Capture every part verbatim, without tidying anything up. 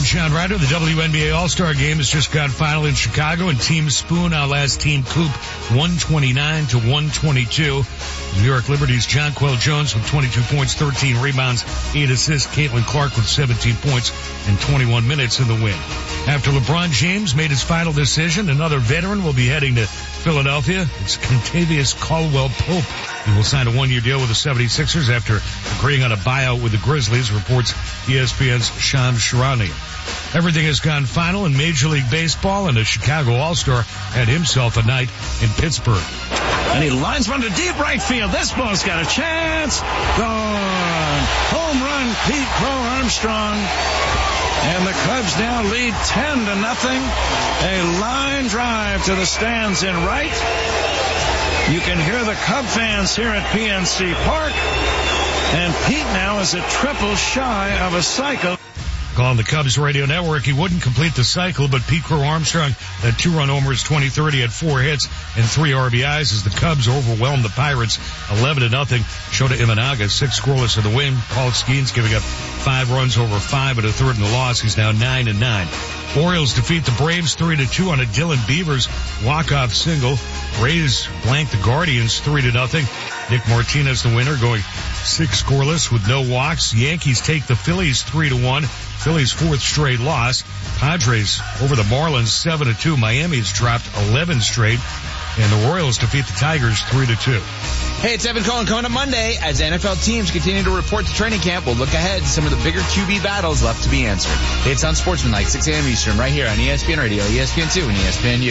John Ryder. The W N B A All-Star Game has just got final in Chicago, and Team Spoon outlast Team Coop one twenty-nine to one twenty-two. New York Liberty's Jonquel Jones with twenty-two points, thirteen rebounds, eight assists. Caitlin Clark with seventeen points and twenty-one minutes in the win. After LeBron James made his final decision, another veteran will be heading to Philadelphia. It's Kentavious Caldwell-Pope. He will sign a one-year deal with the seventy-sixers after agreeing on a buyout with the Grizzlies, reports E S P N's Shams Charania. Everything has gone final in Major League Baseball, and a Chicago All-Star had himself a night in Pittsburgh. And he lines one to deep right field. This ball's got a chance. Gone. Home run, Pete Crow Armstrong. And the Cubs now lead ten to nothing. A line drive to the stands in right. You can hear the Cub fans here at P N C Park. And Pete now is a triple shy of a cycle. On the Cubs radio network, he wouldn't complete the cycle, but Pete Crow Armstrong had two-run homers, twenty thirty, had four hits and three R B Is as the Cubs overwhelmed the Pirates eleven to nothing. Shota Imanaga, six scoreless in the win. Paul Skeens giving up five runs over five and a third in the loss. He's now nine and nine. Orioles defeat the Braves three to two on a Dylan Beavers walk-off single. Rays blank the Guardians three to nothing. Nick Martinez the winner, going six scoreless with no walks. Yankees take the Phillies three to one. Phillies fourth straight loss. Padres over the Marlins seven to two. Miami's dropped eleven straight. And the Royals defeat the Tigers three to two. Hey, it's Evan Cohen coming up Monday. As N F L teams continue to report to training camp, we'll look ahead to some of the bigger Q B battles left to be answered. It's on Sportsmanlike, six a.m. Eastern, right here on E S P N Radio, E S P N two, and E S P N U.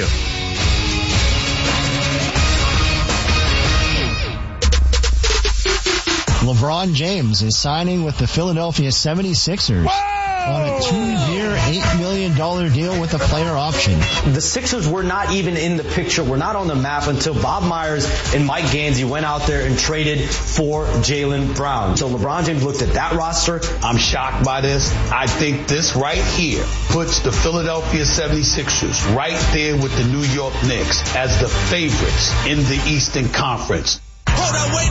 LeBron James is signing with the Philadelphia seventy-sixers. Whoa! On a two-year, eight million dollars deal with a player option. The Sixers were not even in the picture, were not on the map until Bob Myers and Mike Gansey went out there and traded for Jaylen Brown. So LeBron James looked at that roster. I'm shocked by this. I think this right here puts the Philadelphia seventy-sixers right there with the New York Knicks as the favorites in the Eastern Conference. Hold on, wait.